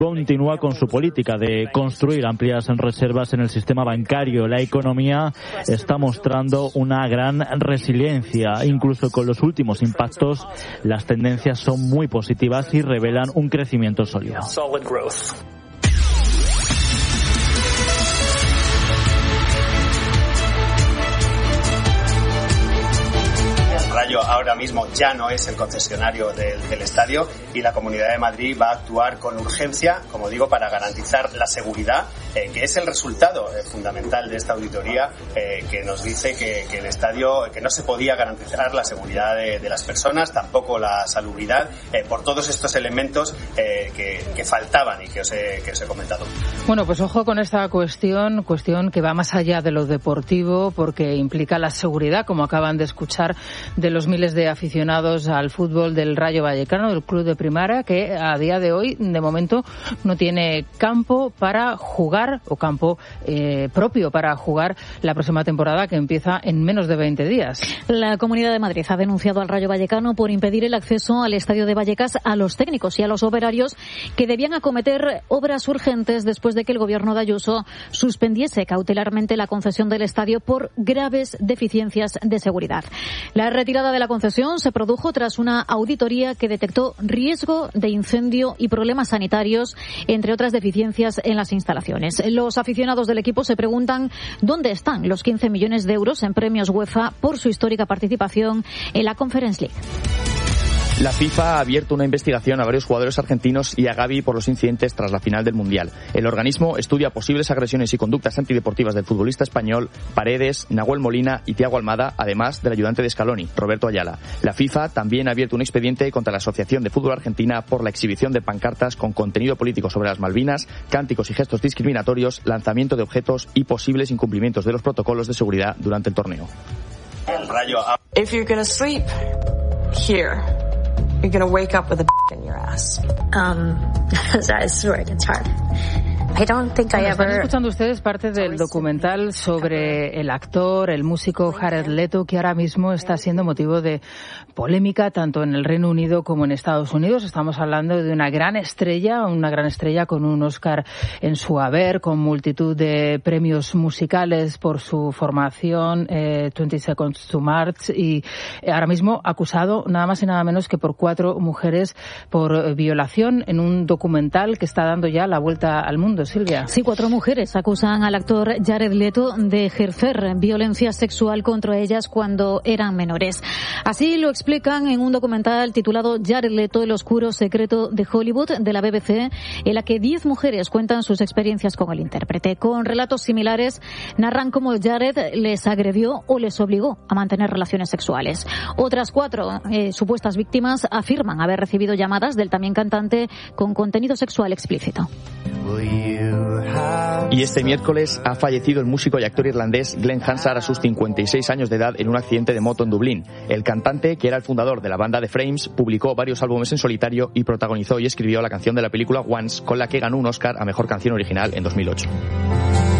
Continúa con su política de construir amplias reservas en el sistema bancario. La economía está mostrando una gran resiliencia. Incluso con los últimos impactos, las tendencias son muy positivas y revelan un crecimiento sólido. Rayo ahora mismo ya no es el concesionario del estadio y la Comunidad de Madrid va a actuar con urgencia, como digo, para garantizar la seguridad, que es el resultado fundamental de esta auditoría, que nos dice que el estadio, que no se podía garantizar la seguridad de las personas, tampoco la salubridad, por todos estos elementos que faltaban y que os he comentado. Bueno, pues ojo con esta cuestión que va más allá de lo deportivo, porque implica la seguridad, como acaban de escuchar, de los miles de aficionados al fútbol del Rayo Vallecano, del club de Primera, que a día de hoy, de momento, no tiene campo para jugar, o campo propio para jugar la próxima temporada, que empieza en menos de 20 días. La Comunidad de Madrid ha denunciado al Rayo Vallecano por impedir el acceso al estadio de Vallecas a los técnicos y a los operarios que debían acometer obras urgentes después de que el gobierno de Ayuso suspendiese cautelarmente la concesión del estadio por graves deficiencias de seguridad. La retirada de la concesión se produjo tras una auditoría que detectó riesgo de incendio y problemas sanitarios, entre otras deficiencias en las instalaciones. Los aficionados del equipo se preguntan dónde están los 15 millones de euros en premios UEFA por su histórica participación en la Conference League. La FIFA ha abierto una investigación a varios jugadores argentinos y a Gavi por los incidentes tras la final del Mundial. El organismo estudia posibles agresiones y conductas antideportivas del futbolista español Paredes, Nahuel Molina y Thiago Almada, además del ayudante de Scaloni, Roberto Ayala. La FIFA también ha abierto un expediente contra la Asociación de Fútbol Argentina por la exhibición de pancartas con contenido político sobre las Malvinas, cánticos y gestos discriminatorios, lanzamiento de objetos y posibles incumplimientos de los protocolos de seguridad durante el torneo. El Rayo. If you're gonna sleep here, you're gonna wake up with a in your ass. That is right, it's hard. I don't think I ever... Están escuchando ustedes parte del documental sobre el actor, el músico Jared Leto, que ahora mismo está siendo motivo de polémica tanto en el Reino Unido como en Estados Unidos. Estamos hablando de una gran estrella con un Oscar en su haber, con multitud de premios musicales por su formación, 20 Seconds to Mars, y ahora mismo acusado nada más y nada menos que por 4 mujeres por violación en un documental que está dando ya la vuelta al mundo. Silvia. Sí, 4 mujeres acusan al actor Jared Leto de ejercer violencia sexual contra ellas cuando eran menores. Así lo explican en un documental titulado Jared Leto, el oscuro secreto de Hollywood, de la BBC, en la que 10 mujeres cuentan sus experiencias con el intérprete. Con relatos similares, narran cómo Jared les agredió o les obligó a mantener relaciones sexuales. Otras 4 supuestas víctimas afirman haber recibido llamadas del también cantante con contenido sexual explícito. Y este miércoles ha fallecido el músico y actor irlandés Glenn Hansard a sus 56 años de edad en un accidente de moto en Dublín. El cantante, que era el fundador de la banda The Frames, publicó varios álbumes en solitario y protagonizó y escribió la canción de la película Once, con la que ganó un Oscar a Mejor Canción Original en 2008.